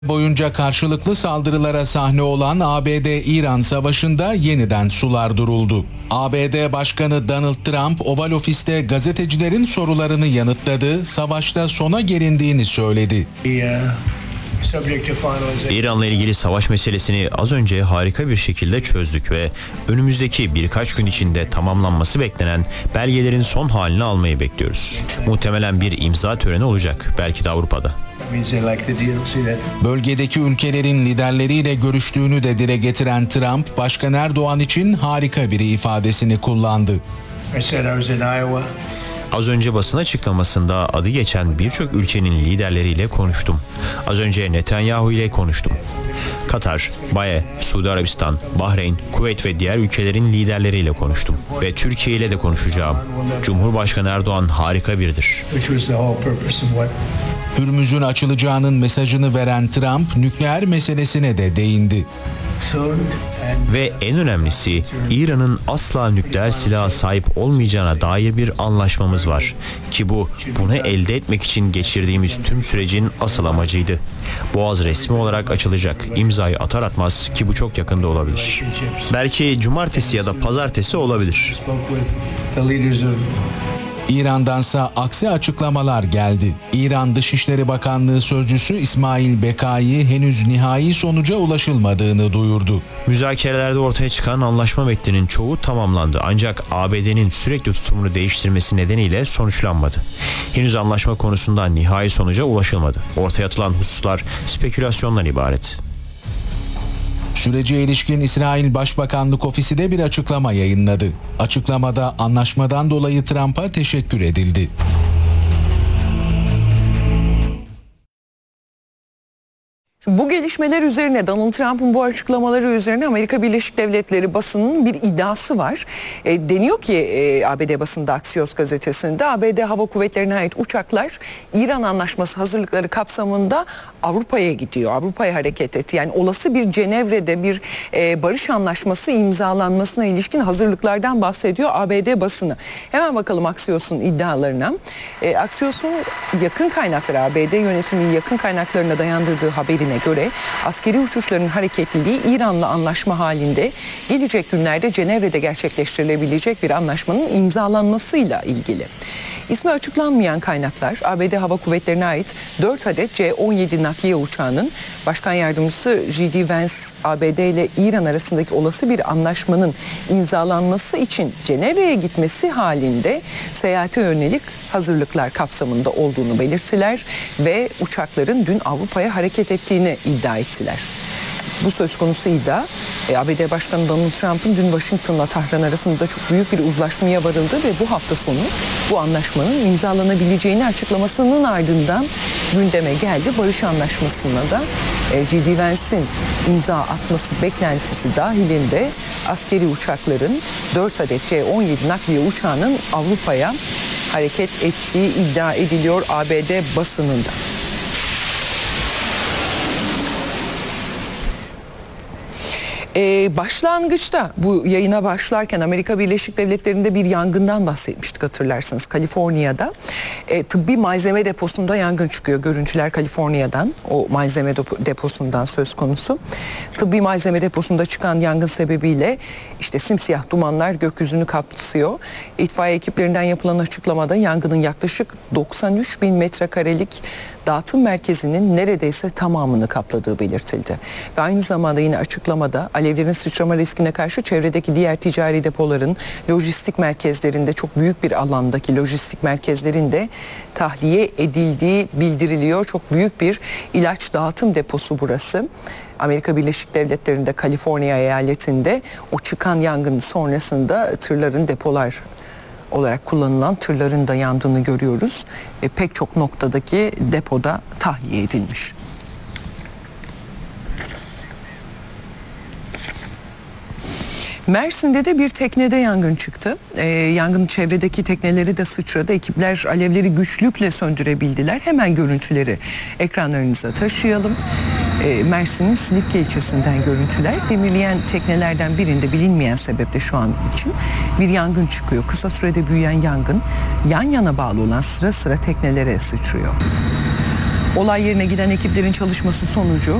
Boyunca karşılıklı saldırılara sahne olan ABD-İran savaşında yeniden sular duruldu. ABD Başkanı Donald Trump Oval Ofis'te gazetecilerin sorularını yanıtladı, savaşta sona gelindiğini söyledi. İran'la ilgili savaş meselesini az önce harika bir şekilde çözdük ve önümüzdeki birkaç gün içinde tamamlanması beklenen belgelerin son halini almayı bekliyoruz. Muhtemelen bir imza töreni olacak, belki de Avrupa'da. Bölgedeki ülkelerin liderleriyle görüştüğünü de dile getiren Trump, Başkan Erdoğan için harika biri ifadesini kullandı. Az önce basın açıklamasında adı geçen birçok ülkenin liderleriyle konuştum. Az önce Netanyahu ile konuştum. Katar, BAE, Suudi Arabistan, Bahreyn, Kuveyt ve diğer ülkelerin liderleriyle konuştum. Ve Türkiye ile de konuşacağım. Cumhurbaşkanı Erdoğan harika biridir. Hürmüz'ün açılacağının mesajını veren Trump, nükleer meselesine de değindi. Ve en önemlisi, İran'ın asla nükleer silaha sahip olmayacağına dair bir anlaşmamız var. Ki bunu elde etmek için geçirdiğimiz tüm sürecin asıl amacıydı. Boğaz resmi olarak açılacak. İmzayı atar atmaz, ki bu çok yakında olabilir. Belki cumartesi ya da pazartesi olabilir. İran'dansa aksi açıklamalar geldi. İran Dışişleri Bakanlığı Sözcüsü İsmail Bekai henüz nihai sonuca ulaşılmadığını duyurdu. Müzakerelerde ortaya çıkan anlaşma metninin çoğu tamamlandı, ancak ABD'nin sürekli tutumunu değiştirmesi nedeniyle sonuçlanmadı. Henüz anlaşma konusunda nihai sonuca ulaşılmadı. Ortaya atılan hususlar spekülasyondan ibaret. Sürece ilişkin İsrail Başbakanlık Ofisi de bir açıklama yayınladı. Açıklamada anlaşmadan dolayı Trump'a teşekkür edildi. Bu gelişmeler üzerine, Donald Trump'ın bu açıklamaları üzerine Amerika Birleşik Devletleri basının bir iddiası var. Deniyor ki ABD basında, Axios gazetesinde, ABD Hava Kuvvetleri'ne ait uçaklar İran Anlaşması hazırlıkları kapsamında Avrupa'ya gidiyor. Avrupa'ya hareket etti. Yani olası bir Cenevre'de bir barış anlaşması imzalanmasına ilişkin hazırlıklardan bahsediyor ABD basını. Hemen bakalım Axios'un iddialarına. Axios'un yakın kaynakları, ABD yönetiminin yakın kaynaklarına dayandırdığı haberin göre askeri uçuşların hareketliliği İran'la anlaşma halinde gelecek günlerde Cenevre'de gerçekleştirilebilecek bir anlaşmanın imzalanmasıyla ilgili. İsmi açıklanmayan kaynaklar ABD Hava Kuvvetleri'ne ait 4 adet C-17 nakliye uçağının Başkan Yardımcısı J.D. Vance, ABD ile İran arasındaki olası bir anlaşmanın imzalanması için Cenevre'ye gitmesi halinde seyahate yönelik hazırlıklar kapsamında olduğunu belirttiler ve uçakların dün Avrupa'ya hareket ettiğini iddia ettiler. Bu söz konusu iddia, ABD Başkanı Donald Trump'ın dün Washington'la Tahran arasında çok büyük bir uzlaşmaya varıldı ve bu hafta sonu bu anlaşmanın imzalanabileceğini açıklamasının ardından gündeme geldi. Barış anlaşmasına da J.D. Vance'in imza atması beklentisi dahilinde askeri uçakların 4 adet C-17 nakliye uçağının Avrupa'ya hareket ettiği iddia ediliyor ABD basınında. Başlangıçta bu yayına başlarken Amerika Birleşik Devletleri'nde bir yangından bahsetmiştik, hatırlarsınız. Kaliforniya'da tıbbi malzeme deposunda yangın çıkıyor. Görüntüler Kaliforniya'dan, o malzeme deposundan söz konusu. Tıbbi malzeme deposunda çıkan yangın sebebiyle işte simsiyah dumanlar gökyüzünü kapsıyor. İtfaiye ekiplerinden yapılan açıklamada yangının yaklaşık 93 bin metrekarelik dağıtım merkezinin neredeyse tamamını kapladığı belirtildi. Ve aynı zamanda yine açıklamada alevlerin sıçrama riskine karşı çevredeki diğer ticari depoların, lojistik merkezlerinde, çok büyük bir alandaki lojistik merkezlerin de tahliye edildiği bildiriliyor. Çok büyük bir ilaç dağıtım deposu burası. Amerika Birleşik Devletleri'nde, Kaliforniya eyaletinde o çıkan yangın sonrasında tırların, depolar olarak kullanılan tırların da yandığını görüyoruz. Pek çok noktadaki depoda tahliye edilmiş. Mersin'de de bir teknede yangın çıktı. Yangın çevredeki tekneleri de sıçradı. Ekipler alevleri güçlükle söndürebildiler. Hemen görüntüleri ekranlarınıza taşıyalım. Mersin'in Silifke ilçesinden görüntüler. Demirleyen teknelerden birinde bilinmeyen sebeple şu an için bir yangın çıkıyor. Kısa sürede büyüyen yangın yan yana bağlı olan sıra sıra teknelere sıçrıyor. olay yerine giden ekiplerin çalışması sonucu